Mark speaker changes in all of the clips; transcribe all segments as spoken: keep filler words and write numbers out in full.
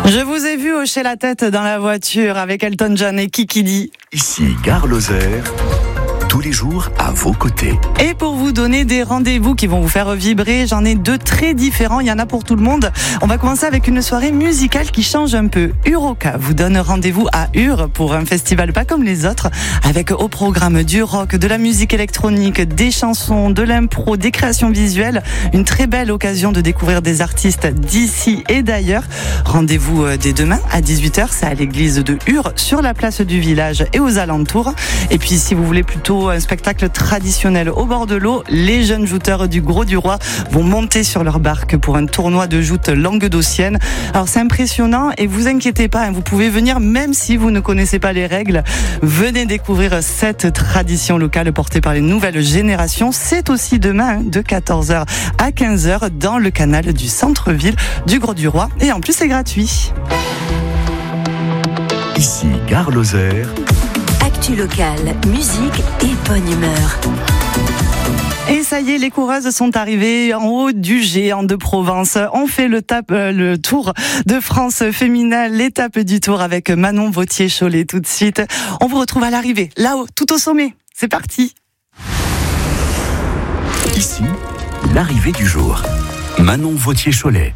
Speaker 1: Je vous ai vu hocher la tête dans la voiture avec Elton John et Kiki Dee.
Speaker 2: Ici Gare Lozère, tous les jours à vos côtés.
Speaker 1: Et pour vous donner des rendez-vous qui vont vous faire vibrer, j'en ai deux très différents, il y en a pour tout le monde. On va commencer avec une soirée musicale qui change un peu. Uroca vous donne rendez-vous à Ur pour un festival pas comme les autres, avec au programme du rock, de la musique électronique, des chansons, de l'impro, des créations visuelles. Une très belle occasion de découvrir des artistes d'ici et d'ailleurs. Rendez-vous dès demain à dix-huit heures, c'est à l'église de Ur, sur la place du village et aux alentours. Et puis si vous voulez plutôt un spectacle traditionnel au bord de l'eau, les jeunes jouteurs du Gros du Roi vont monter sur leur barque pour un tournoi de joute languedocienne. Alors c'est impressionnant et vous inquiétez pas, vous pouvez venir même si vous ne connaissez pas les règles. Venez découvrir cette tradition locale portée par les nouvelles générations. C'est aussi demain de quatorze heures à quinze heures dans le canal du centre-ville du Gros du Roi et en plus c'est gratuit.
Speaker 2: Ici Gare Lozère.
Speaker 3: Actu locale, musique et bonne humeur.
Speaker 1: Et ça y est, les coureuses sont arrivées en haut du Géant de Provence. On fait le, tape, le Tour de France féminin, l'étape du Tour avec Manon Vauthier-Cholet tout de suite. On vous retrouve à l'arrivée, là-haut, tout au sommet. C'est parti.
Speaker 2: Ici, l'arrivée du jour. Manon Vauthier-Cholet.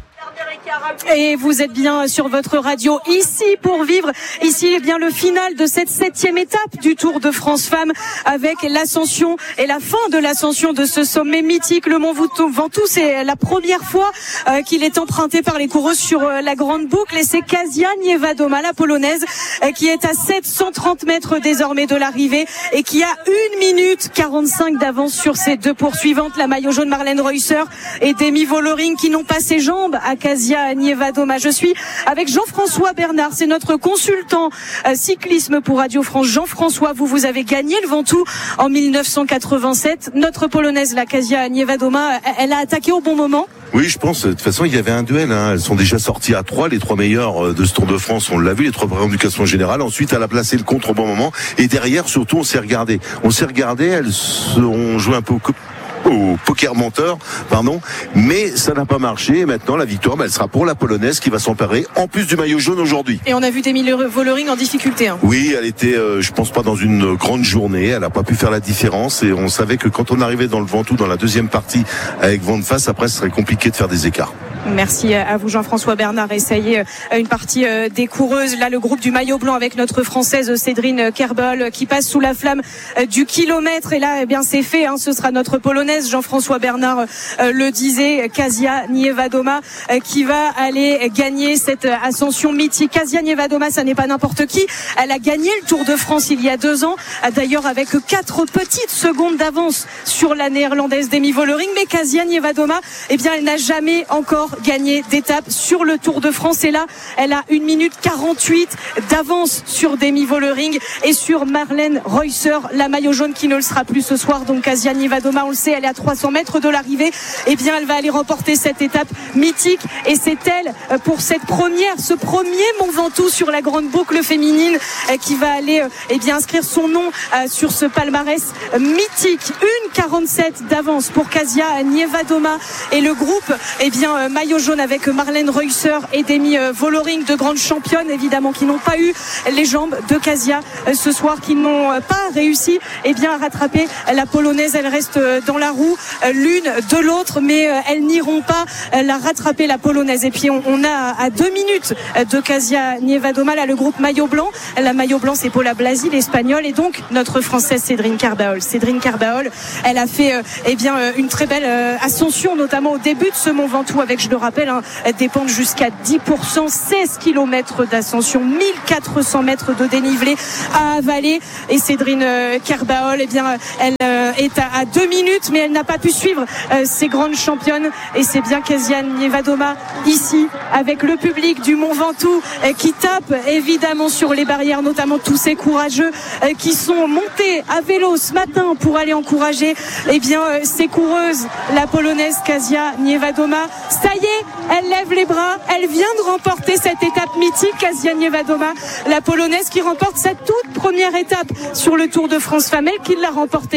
Speaker 4: Et vous êtes bien sur votre radio ici pour vivre. Ici est bien le final de cette septième étape du Tour de France Femmes avec l'ascension et la fin de l'ascension de ce sommet mythique, le Mont Ventoux. C'est la première fois euh, qu'il est emprunté par les coureuses sur euh, la grande boucle et c'est Kasia Niewedoma, la polonaise, euh, qui est à sept cent trente mètres désormais de l'arrivée et qui a une minute quarante-cinq d'avance sur ses deux poursuivantes, la maillot jaune Marlène Reusser et Demi Vollering, qui n'ont pas ses jambes à Kasia Niewedoma. Je suis avec Jean-François Bernard, c'est notre consultant euh, cyclisme pour Radio France. Jean-François, vous, vous avez gagné le Ventoux en mille neuf cent quatre-vingt-sept. Notre polonaise, la Kasia Niewedoma, elle a attaqué au bon moment?
Speaker 5: Oui, je pense. De toute façon, il y avait un duel. Hein. Elles sont déjà sorties à trois, les trois meilleures de ce Tour de France. On l'a vu, les trois premières du classement général. Ensuite, elle a placé le contre au bon moment. Et derrière, surtout, on s'est regardé. On s'est regardé. Elles ont joué un peu au au poker menteur, pardon, mais ça n'a pas marché. Et maintenant, la victoire, bah, elle sera pour la polonaise qui va s'emparer en plus du maillot jaune aujourd'hui.
Speaker 4: Et on a vu Demi Vollering en difficulté. Hein.
Speaker 5: Oui, elle était, euh, je pense pas dans une grande journée. Elle n'a pas pu faire la différence et on savait que quand on arrivait dans le Ventoux, dans la deuxième partie avec vent de face, après, ce serait compliqué de faire des écarts.
Speaker 4: Merci à vous Jean-François Bernard. Et ça y est, une partie des coureuses. Là, le groupe du maillot blanc avec notre française Cédrine Kerbel qui passe sous la flamme du kilomètre. Et là, eh bien, c'est fait. Hein. Ce sera notre polonaise. Jean-François Bernard le disait, Kasia Niewedoma qui va aller gagner cette ascension mythique. Kasia Niewedoma, ça n'est pas n'importe qui. Elle a gagné le Tour de France il y a deux ans. D'ailleurs, avec quatre petites secondes d'avance sur la néerlandaise Demi Vollering. Mais Kasia Niewedoma, eh bien, elle n'a jamais encore gagné d'étape sur le Tour de France et là elle a une minute quarante-huit d'avance sur Demi Vollering et sur Marlène Reusser, la maillot jaune qui ne le sera plus ce soir. Donc Kasia Niewedoma, on le sait, elle est à trois cents mètres de l'arrivée. Et eh bien elle va aller remporter cette étape mythique et c'est elle pour cette première ce premier Mont Ventoux sur la grande boucle féminine qui va aller eh bien inscrire son nom sur ce palmarès mythique. Une quarante-sept d'avance pour Kasia Niewedoma et le groupe eh bien maillot jaune avec Marlène Reusser et Demi Vollering, de grandes championnes évidemment qui n'ont pas eu les jambes de Kasia ce soir, qui n'ont pas réussi eh bien, à rattraper la polonaise. Elle reste dans la roue l'une de l'autre mais elles n'iront pas la rattraper, la polonaise. Et puis on, on a à deux minutes de Kasia Niewedoma là le groupe maillot blanc. La maillot blanc c'est Paula Blasi, l'espagnole, et donc notre française Cédrine Kerbel. Cédrine Kerbel, elle a fait eh bien, une très belle ascension notamment au début de ce Mont Ventoux avec, je le rappelle, hein, des pentes jusqu'à dix pour cent, seize kilomètres d'ascension, mille quatre cents mètres de dénivelé à avaler. Et Cédrine Kerbel, eh bien, elle euh, est à, à deux minutes, mais elle n'a pas pu suivre euh, ces grandes championnes. Et c'est bien Kasia Niewedoma ici, avec le public du Mont Ventoux euh, qui tape évidemment sur les barrières, notamment tous ces courageux euh, qui sont montés à vélo ce matin pour aller encourager eh bien, euh, ces coureuses. La polonaise Kasia Niewedoma, ça y est, elle lève les bras, elle vient de remporter cette étape mythique. Kasia Niewedoma, la polonaise qui remporte sa toute première étape sur le Tour de France Femmes, elle qui l'a remportée il y a deux ans.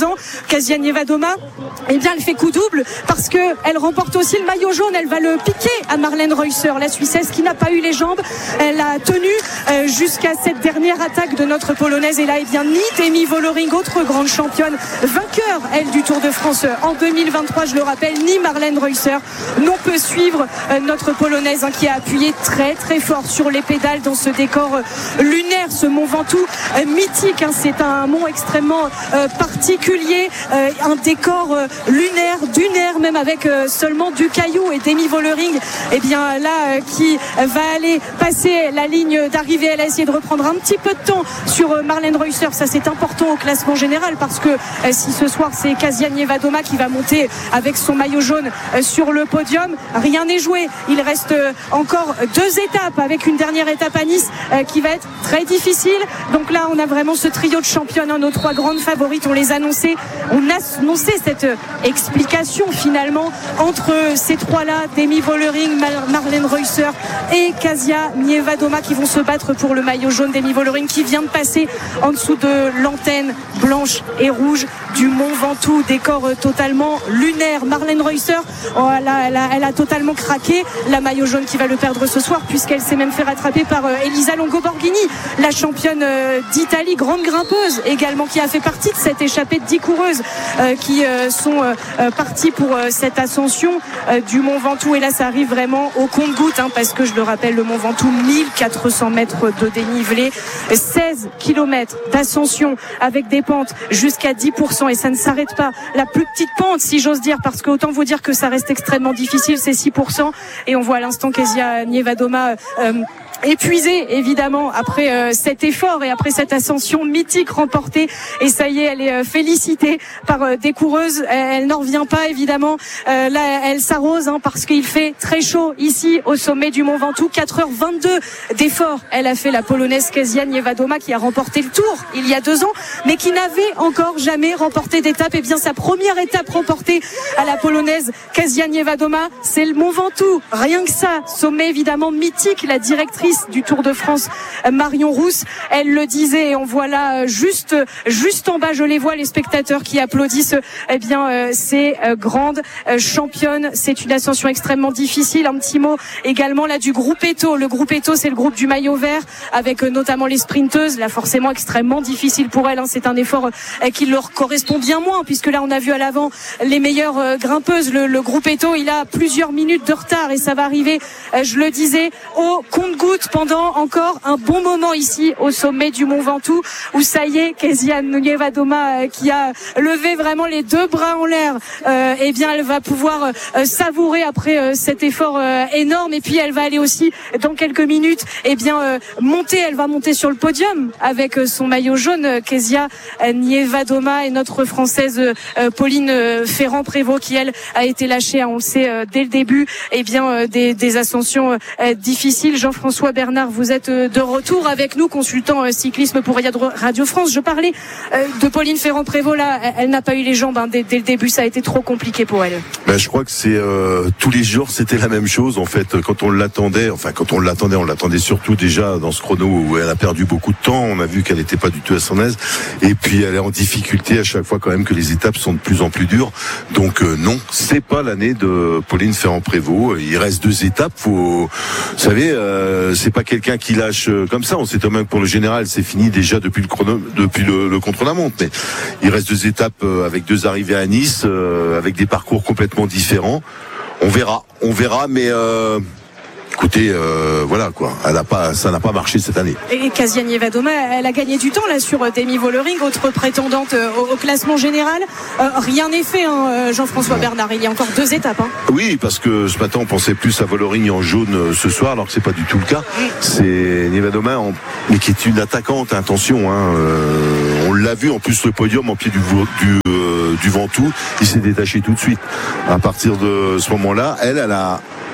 Speaker 4: temps. Kasia Nievadoma, eh bien, elle fait coup double parce que elle remporte aussi le maillot jaune. Elle va le piquer à Marlène Reusser, la Suissesse qui n'a pas eu les jambes. Elle a tenu euh, jusqu'à cette dernière attaque de notre Polonaise. Et là, eh bien, ni Demi Vollering, autre grande championne, vainqueur, elle, du Tour de France en deux mille vingt-trois, je le rappelle, ni Marlène Reusser n'ont peut suivre euh, notre Polonaise hein, qui a appuyé très très fort sur les pédales dans ce décor euh, lunaire, ce Mont Ventoux euh, mythique. Hein, c'est un mont extrêmement euh, particulier, euh, un décor euh, lunaire, dunaire même, avec euh, seulement du caillou. Et Demi Vollering, eh bien là, euh, qui va aller passer la ligne d'arrivée. Elle a essayé de reprendre un petit peu de temps sur euh, Marlène Reusser. Ça, c'est important au classement général parce que euh, si ce soir c'est Kasia Nievadoma qui va monter avec son maillot jaune euh, sur le podium, rien n'est joué. Il reste euh, encore deux étapes, avec une dernière étape à Nice euh, qui va être très difficile. Donc là, on a vraiment ce trio de championnes, hein, nos trois grandes favorites. On les annonçait, on a annoncé cette euh, explication finalement entre euh, ces trois-là, Demi Vollering, Mar- Marlène Reusser et Kasia Nievadoma, qui vont se battre pour le maillot jaune. Demi Vollering qui vient de passer en dessous de l'antenne blanche et rouge du Mont Ventoux, décor euh, totalement lunaire. Marlène Reusser, oh, elle, a, elle, a, elle a totalement craqué. La maillot jaune qui va le perdre ce soir, puisqu'elle s'est même fait rattraper par euh, Elisa Longo-Borghini, la championne euh, d'Italie, grande grimpeuse également, qui a fait partie de cette échappée de dix coureuses euh, qui euh, sont euh, parties pour euh, cette ascension euh, du Mont Ventoux. Et là, ça arrive vraiment au compte-gouttes, hein, parce que je le rappelle, le Mont Ventoux, mille quatre cents mètres de dénivelé, seize kilomètres d'ascension avec des pentes jusqu'à dix pour cent, et ça ne s'arrête pas. La plus petite pente, si j'ose dire, parce que autant vous dire que ça reste extrêmement difficile, c'est six pour cent. Et on voit à l'instant Kasia Nievadoma euh, épuisée évidemment après euh, cet effort et après cette ascension mythique remportée. Et ça y est, elle est euh, félicitée par euh, des coureuses. Elle, elle n'en revient pas évidemment. Euh, là, elle s'arrose hein, parce qu'il fait très chaud ici au sommet du Mont Ventoux. quatre heures vingt-deux d'effort. Elle a fait, la Polonaise Kasia Nievadoma, qui a remporté le Tour il y a deux ans, mais qui n'avait encore jamais remporté d'étape. Et bien sa première étape remportée à la Polonaise Kasia Nievadoma, c'est le Mont Ventoux. Rien que ça, sommet évidemment mythique. La directrice du Tour de France, Marion Rousse, elle le disait, et on voit là juste juste en bas, je les vois, les spectateurs qui applaudissent. Eh bien euh, ces euh, grandes euh, championnes. C'est une ascension extrêmement difficile. Un petit mot également là du groupe Eto. Le groupe Eto, c'est le groupe du maillot vert, avec euh, notamment les sprinteuses. Là, forcément extrêmement difficile pour elles, hein. C'est un effort euh, qui leur correspond bien moins, puisque là on a vu à l'avant les meilleures euh, grimpeuses. Le, le groupe Eto, il a plusieurs minutes de retard, et ça va arriver, euh, je le disais, au compte-gouttes pendant encore un bon moment ici au sommet du Mont Ventoux, où ça y est, Kasia Nievadoma euh, qui a levé vraiment les deux bras en l'air, euh, eh bien elle va pouvoir euh, savourer après euh, cet effort euh, énorme. Et puis elle va aller aussi dans quelques minutes, eh bien euh, monter, elle va monter sur le podium avec euh, son maillot jaune. euh, Kasia Nievadoma, et notre Française euh, Pauline euh, Ferrand-Prévot, qui elle a été lâchée, hein, on le sait euh, dès le début, eh bien euh, des, des ascensions euh, difficiles. Jean-François Bernard, vous êtes de retour avec nous, consultant cyclisme pour Radio France. Je parlais de Pauline Ferrand-Prévôt. Là, elle n'a pas eu les jambes hein, dès, dès le début. Ça a été trop compliqué pour elle.
Speaker 5: Ben, je crois que c'est euh, tous les jours, c'était la même chose en fait. Quand on l'attendait, enfin quand on l'attendait, on l'attendait surtout déjà dans ce chrono où elle a perdu beaucoup de temps. On a vu qu'elle n'était pas du tout à son aise. Et puis elle est en difficulté à chaque fois quand même que les étapes sont de plus en plus dures. Donc euh, non, c'est pas l'année de Pauline Ferrand-Prévôt. Il reste deux étapes. Faut, vous savez. Euh, c'est pas quelqu'un qui lâche comme ça. On sait quand même que pour le général, c'est fini déjà depuis le chrono, depuis le, le contre-la-montre. Mais il reste deux étapes avec deux arrivées à Nice, euh, avec des parcours complètement différents. On verra, on verra, mais euh, écoutez, euh, voilà quoi. Elle a pas, ça n'a pas marché cette année.
Speaker 4: Et Kasia Nievadoma, elle a gagné du temps là sur Demi Vollering, autre prétendante au, au classement général. Euh, rien n'est fait, hein, Jean-François Bernard. Il y a encore deux étapes. Hein.
Speaker 5: Oui, parce que ce matin on pensait plus à Vollering en jaune ce soir, alors que c'est pas du tout le cas. C'est Nievadoma, en, mais qui est une attaquante. Attention, hein, euh, on l'a vu en plus le podium en pied du du, euh, du Ventoux, il s'est détaché tout de suite. À partir de ce moment-là, elle, elle a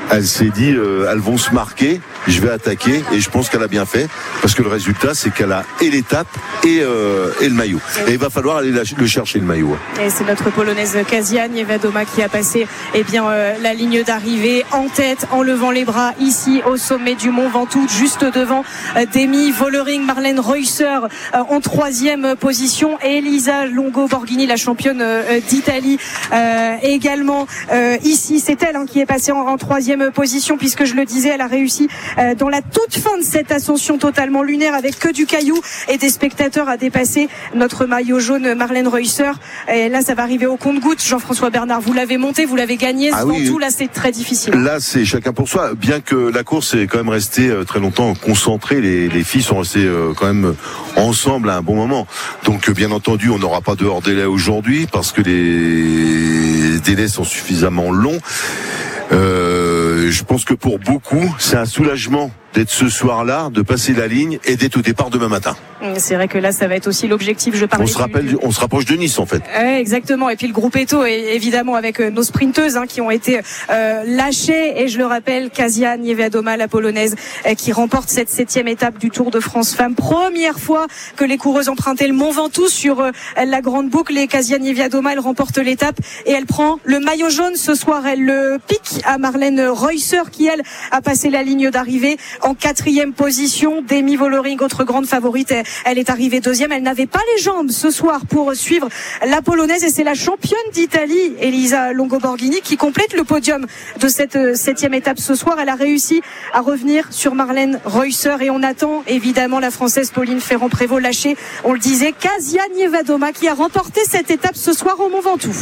Speaker 5: elle s'est dit, euh, elles vont se marquer, je vais attaquer, et je pense qu'elle a bien fait, parce que le résultat, c'est qu'elle a et l'étape et, euh, et le maillot. Et il va falloir aller la, le chercher, le maillot.
Speaker 4: Et c'est notre polonaise Kasia Niewiadoma qui a passé eh bien, euh, la ligne d'arrivée en tête, en levant les bras ici au sommet du Mont Ventoux, juste devant euh, Demi Vollering, Marlène Reusser euh, en troisième position, et Elisa Longo Borghini, la championne euh, d'Italie, euh, également euh, ici. C'est elle hein, qui est passée en, en troisième position, puisque je le disais, elle a réussi euh, dans la toute fin de cette ascension totalement lunaire, avec que du caillou et des spectateurs, à dépasser notre maillot jaune Marlène Reusser. Et là, ça va arriver au compte-gouttes. Jean-François Bernard, vous l'avez monté, vous l'avez gagné. Ce
Speaker 5: ah oui,
Speaker 4: Ventoux, là, c'est très difficile.
Speaker 5: Là, c'est chacun pour soi. Bien que la course est quand même restée très longtemps concentrée, les, les filles sont restées quand même ensemble à un bon moment. Donc, bien entendu, on n'aura pas de hors-délai aujourd'hui, parce que les délais sont suffisamment longs. Euh, je pense que pour beaucoup, c'est un soulagement d'être ce soir-là, de passer la ligne et d'être au départ demain matin.
Speaker 4: C'est vrai que là, ça va être aussi l'objectif. Je parlais
Speaker 5: on se rappelle, du... on se rapproche de Nice en fait.
Speaker 4: Ouais, exactement. Et puis le groupe Eto, évidemment, avec nos sprinteuses hein, qui ont été euh, lâchées. Et je le rappelle, Kasia Niewiadoma, la polonaise, euh, qui remporte cette septième étape du Tour de France Femmes. Première fois que les coureuses empruntaient le Mont Ventoux sur euh, la grande boucle. Et Kasia Niewiadoma, elle remporte l'étape et elle prend le maillot jaune ce soir. Elle le pique à Marlène Reusser, qui elle a passé la ligne d'arrivée en quatrième position. Demi Vollering, autre grande favorite, elle est arrivée deuxième. Elle n'avait pas les jambes ce soir pour suivre la polonaise, et c'est la championne d'Italie, Elisa Longo Borghini, qui complète le podium de cette septième étape ce soir. Elle a réussi à revenir sur Marlène Reusser, et on attend évidemment la française Pauline Ferrand-Prévot lâchée. On le disait, Kasia Niewiadoma qui a remporté cette étape ce soir au Mont Ventoux.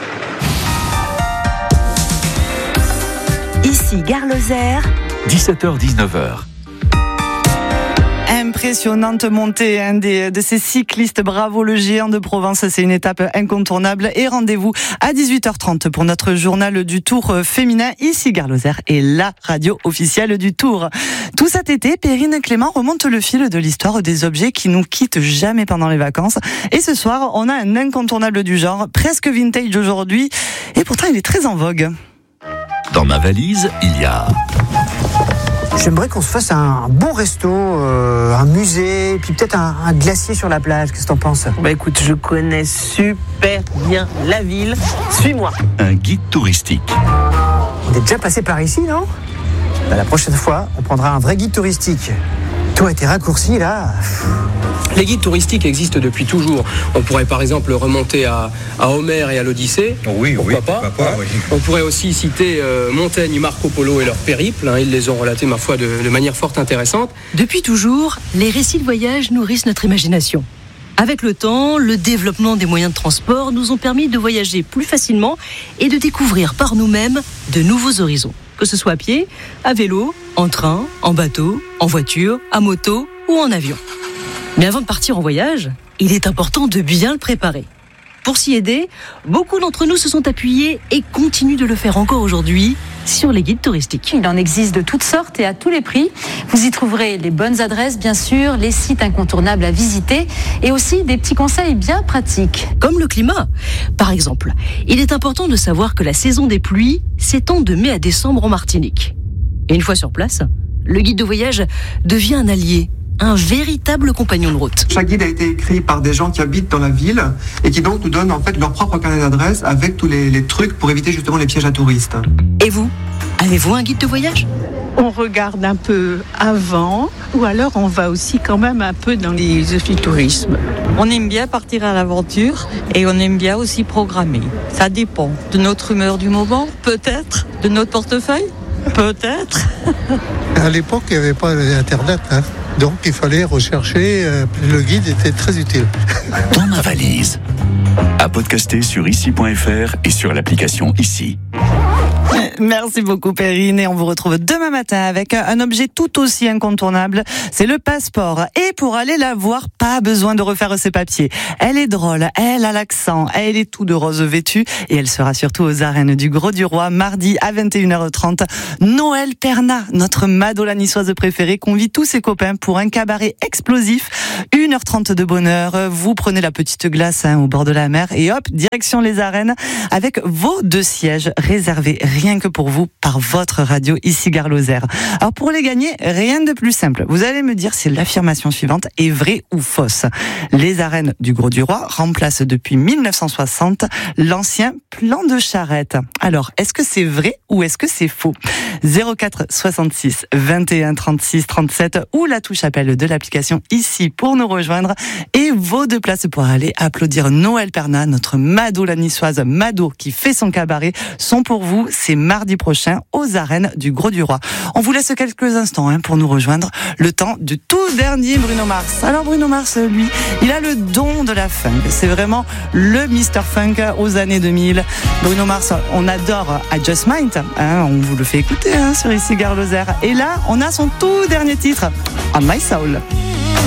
Speaker 3: Ici Gare Lozère,
Speaker 2: dix-sept heures dix-neuf heures.
Speaker 1: Impressionnante montée hein, des, de ces cyclistes. Bravo le géant de Provence, c'est une étape incontournable. Et rendez-vous à dix-huit heures trente pour notre journal du Tour féminin. Ici Gare Lozère est la radio officielle du Tour. Tout cet été, Perrine Clément remonte le fil de l'histoire des objets qui nous quittent jamais pendant les vacances. Et ce soir, on a un incontournable du genre, presque vintage aujourd'hui, et pourtant il est très en vogue.
Speaker 2: Dans ma valise, il y a...
Speaker 6: J'aimerais qu'on se fasse un bon resto, euh, un musée, puis peut-être un, un glacier sur la plage. Qu'est-ce que t'en penses ?
Speaker 7: Bah écoute, je connais super bien la ville. Suis-moi.
Speaker 2: Un guide touristique.
Speaker 6: On est déjà passé par ici, non ? Bah, la prochaine fois, on prendra un vrai guide touristique. Tout a été raccourci, là.
Speaker 8: Les guides touristiques existent depuis toujours. On pourrait par exemple remonter à, à Homère et à l'Odyssée.
Speaker 9: Oh oui,
Speaker 8: pourquoi
Speaker 9: oui,
Speaker 8: pas,
Speaker 9: pourquoi pas
Speaker 8: hein.
Speaker 9: oui.
Speaker 8: On pourrait aussi citer euh, Montaigne, Marco Polo et leur périple. Hein. Ils les ont relatés, ma foi, de, de manière fort intéressante.
Speaker 10: Depuis toujours, les récits de voyage nourrissent notre imagination. Avec le temps, le développement des moyens de transport nous ont permis de voyager plus facilement et de découvrir par nous-mêmes de nouveaux horizons. Que ce soit à pied, à vélo, en train, en bateau, en voiture, à moto ou en avion. Mais avant de partir en voyage, il est important de bien le préparer. Pour s'y aider, beaucoup d'entre nous se sont appuyés et continuent de le faire encore aujourd'hui sur les guides touristiques.
Speaker 11: Il en existe de toutes sortes et à tous les prix. Vous y trouverez les bonnes adresses, bien sûr, les sites incontournables à visiter et aussi des petits conseils bien pratiques.
Speaker 10: Comme le climat. Par exemple, il est important de savoir que la saison des pluies s'étend de mai à décembre en Martinique. Et une fois sur place, le guide de voyage devient un allié, un véritable compagnon de route.
Speaker 12: Chaque guide a été écrit par des gens qui habitent dans la ville et qui donc nous donnent en fait leur propre carnet d'adresses avec tous les, les trucs pour éviter justement les pièges à touristes.
Speaker 10: Et vous, avez-vous un guide de voyage ?
Speaker 13: On regarde un peu avant, ou alors on va aussi quand même un peu dans les tourisme.
Speaker 14: On aime bien partir à l'aventure et on aime bien aussi programmer. Ça dépend de notre humeur du moment, peut-être, de notre portefeuille, peut-être.
Speaker 15: À l'époque, il n'y avait pas Internet, hein. Donc il fallait rechercher, euh, le guide était très utile.
Speaker 2: Dans ma valise. À podcaster sur ici point f r et sur l'application Ici.
Speaker 1: Merci beaucoup Perrine, et on vous retrouve demain matin avec un objet tout aussi incontournable, c'est le passeport. Et pour aller la voir, pas besoin de refaire ses papiers. Elle est drôle, elle a l'accent, elle est tout de rose vêtue, et elle sera surtout aux arènes du Gros du Roi mardi à vingt et une heures trente. Noël Perna, notre Madonna niçoise préférée, convie tous ses copains pour un cabaret explosif. une heure trente de bonheur, vous prenez la petite glace hein, au bord de la mer et hop, direction les arènes avec vos deux sièges réservés rien rien que pour vous, par votre radio, ici Gare Lozère. Alors pour les gagner, rien de plus simple. Vous allez me dire si l'affirmation suivante est vraie ou fausse. Les arènes du Grau-du-Roi remplacent depuis mille neuf cent soixante l'ancien plan de charrette. Alors, est-ce que c'est vrai ou est-ce que c'est faux? zéro quatre soixante-six vingt et un trente-six trente-sept ou la touche appel de l'application ici pour nous rejoindre, et vos deux places pour aller applaudir Noël Perna, notre Mado la niçoise Mado qui fait son cabaret, sont pour vous. C'est mardi prochain aux arènes du Grau-du-Roi. On vous laisse quelques instants hein, pour nous rejoindre, le temps du tout dernier Bruno Mars. Alors Bruno Mars, lui, il a le don de la funk. C'est vraiment le mister Funk aux années deux mille. Bruno Mars, on adore I Just Might, hein, on vous le fait écouter hein, sur ici Gare Lozère. Et là, on a son tout dernier titre, On My Soul.